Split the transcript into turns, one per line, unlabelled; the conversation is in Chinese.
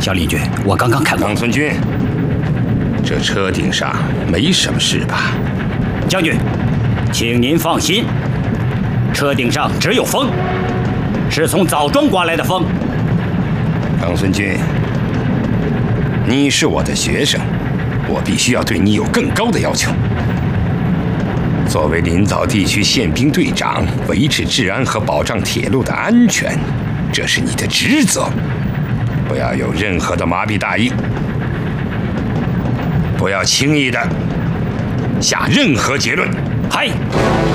小李军，我刚刚看过。
长村君，这车顶上没什么事吧？
将军，请您放心，车顶上只有风，是从枣庄刮来的风。
长村君，你是我的学生，我必须要对你有更高的要求。作为临枣地区宪兵队长，维持治安和保障铁路的安全，这是你的职责。不要有任何的麻痹大意，不要轻易的下任何结论。
嗨。